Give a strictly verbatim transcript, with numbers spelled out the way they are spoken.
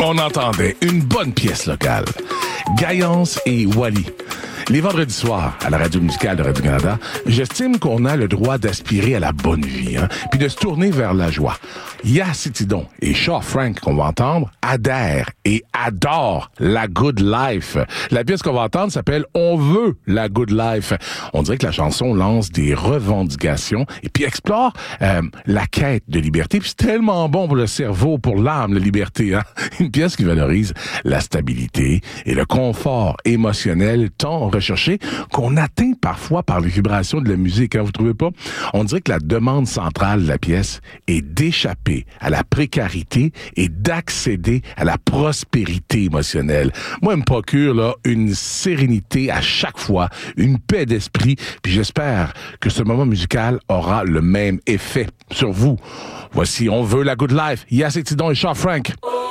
On entendait une bonne pièce locale. Gaillance et Wally. Les vendredis soirs, à la radio musicale de Radio-Canada, j'estime qu'on a le droit d'aspirer à la bonne vie, hein, puis de se tourner vers la joie. Yass Tidon et Shaw Frank, qu'on va entendre, adhèrent et adorent la good life. La pièce qu'on va entendre s'appelle « On veut la good life ». On dirait que la chanson lance des revendications et puis explore euh, la quête de liberté. Puis c'est tellement bon pour le cerveau, pour l'âme, la liberté. Hein? Une pièce qui valorise la stabilité et le confort émotionnel tant recherché qu'on atteint parfois par les vibrations de la musique. Hein, vous trouvez pas? On dirait que la demande centrale de la pièce est d'échapper à la précarité et d'accéder à la prospérité émotionnelle. Moi, elle me procure là une sérénité à chaque fois, une paix d'esprit, puis j'espère que ce moment musical aura le même effet sur vous. Voici On veut la good life. Yass Tidon et Shaw Frank.